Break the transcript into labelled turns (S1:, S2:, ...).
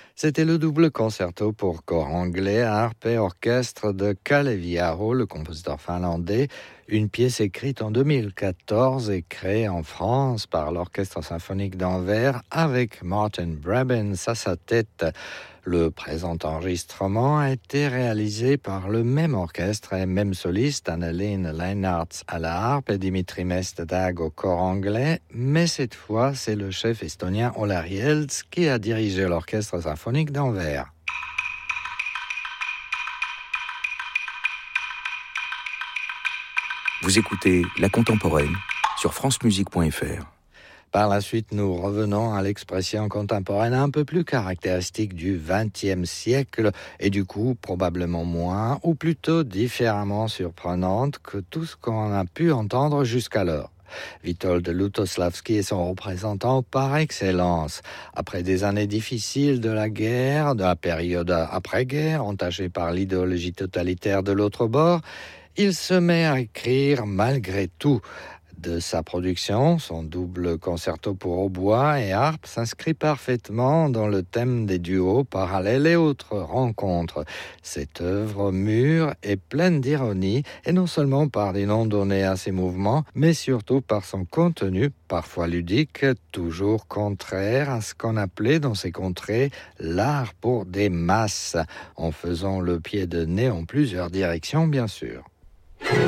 S1: C'était le double concerto pour corps anglais, harpe et orchestre de Kaleviaho, le compositeur finlandais, une pièce écrite en 2014 et créée en France par l'Orchestre symphonique d'Anvers avec Martin Brabants à sa tête. Le présent enregistrement a été réalisé par le même orchestre et même soliste, Annelien Leinartz à la harpe et Dimitri Mestdag au corps anglais, mais cette fois, c'est le chef estonien Olari Elts qui a dirigé l'Orchestre symphonique d'Anvers.
S2: Vous écoutez La Contemporaine sur francemusique.fr.
S1: Par la suite, nous revenons à l'expression contemporaine un peu plus caractéristique du XXe siècle et du coup probablement moins, ou plutôt différemment surprenante que tout ce qu'on a pu entendre jusqu'alors. Witold Lutosławski est son représentant par excellence. Après des années difficiles de la guerre, de la période après-guerre, entachée par l'idéologie totalitaire de l'autre bord, il se met à écrire malgré tout. De sa production, son double concerto pour hautbois et harpe s'inscrit parfaitement dans le thème des duos parallèles et autres rencontres. Cette œuvre mûre et pleine d'ironie, et non seulement par des noms donnés à ses mouvements, mais surtout par son contenu, parfois ludique, toujours contraire à ce qu'on appelait dans ces contrées l'art pour des masses, en faisant le pied de nez en plusieurs directions bien sûr.